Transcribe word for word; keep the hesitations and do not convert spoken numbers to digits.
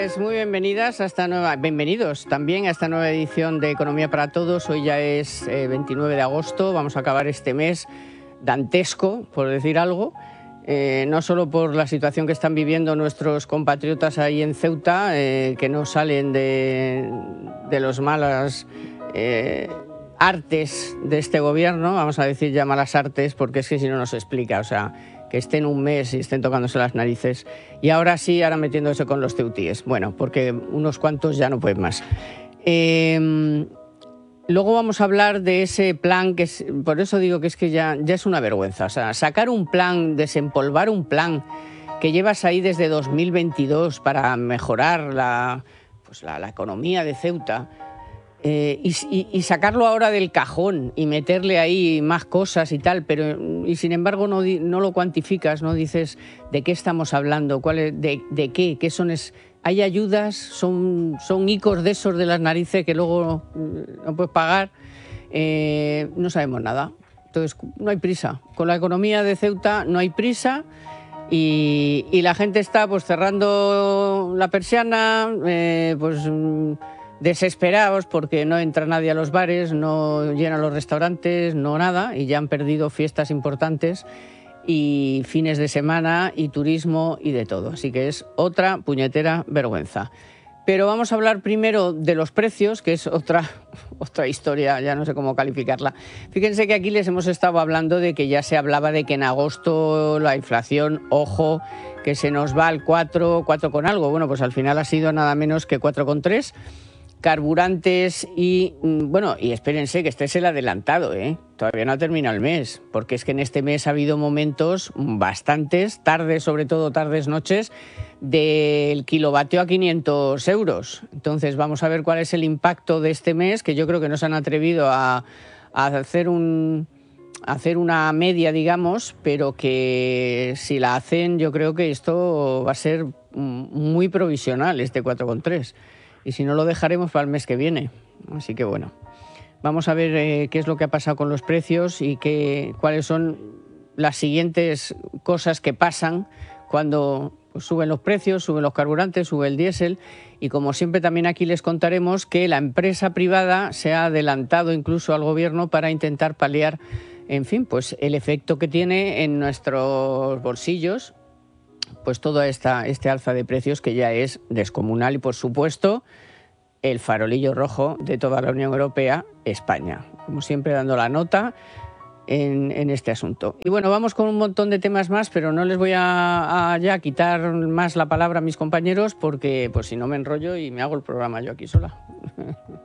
tardes, muy bienvenidas a esta nueva, bienvenidos también a esta nueva edición de Economía para Todos. Hoy ya es eh, veintinueve de agosto, vamos a acabar este mes dantesco, por decir algo, eh, no solo por la situación que están viviendo nuestros compatriotas ahí en Ceuta, eh, que no salen de, de los malas eh, artes de este gobierno, vamos a decir ya malas artes, porque es que si no nos explica, o sea, que estén un mes y estén tocándose las narices, y ahora sí, ahora metiéndose con los ceutíes. Bueno, porque unos cuantos ya no pueden más. Eh, luego vamos a hablar de ese plan, que es, por eso digo que es que ya, ya es una vergüenza. O sea, sacar un plan, desempolvar un plan que llevas ahí desde dos mil veintidós para mejorar la, pues la, la economía de Ceuta, Eh, y, y, y sacarlo ahora del cajón y meterle ahí más cosas y tal, pero y sin embargo no, no lo cuantificas, no dices de qué estamos hablando, cuál es, de, de qué, qué son, es, hay ayudas, son, son icos de esos de las narices que luego no puedes pagar, eh, no sabemos nada. Entonces no hay prisa, con la economía de Ceuta no hay prisa. Y, y la gente está pues cerrando la persiana, eh, pues desesperados porque no entra nadie a los bares, no llenan los restaurantes, no nada, y ya han perdido fiestas importantes y fines de semana y turismo y de todo. Así que es otra puñetera vergüenza. Pero vamos a hablar primero de los precios, que es otra, otra historia, ya no sé cómo calificarla. Fíjense que aquí les hemos estado hablando de que ya se hablaba de que en agosto la inflación, ojo, que se nos va al cuatro, cuatro con algo. Bueno, pues al final ha sido nada menos que cuatro con tres. Carburantes y, bueno, y espérense que este es el adelantado, ¿eh? Todavía no ha terminado el mes, porque es que en este mes ha habido momentos bastantes, tardes, sobre todo tardes, noches, del kilovatio a quinientos euros. Entonces vamos a ver cuál es el impacto de este mes, que yo creo que no se han atrevido a, a hacer un... hacer una media, digamos, pero que si la hacen yo creo que esto va a ser muy provisional, este cuatro con tres. Y si no, lo dejaremos para el mes que viene. Así que bueno, vamos a ver eh, qué es lo que ha pasado con los precios y qué, cuáles son las siguientes cosas que pasan cuando pues, suben los precios, suben los carburantes, sube el diésel. Y como siempre también aquí les contaremos que la empresa privada se ha adelantado incluso al gobierno para intentar paliar, en fin, pues el efecto que tiene en nuestros bolsillos, pues toda esta este alza de precios que ya es descomunal y, por supuesto, el farolillo rojo de toda la Unión Europea, España. Como siempre, dando la nota en, en este asunto. Y bueno, vamos con un montón de temas más, pero no les voy a, a ya quitar más la palabra a mis compañeros porque pues si no me enrollo y me hago el programa yo aquí sola.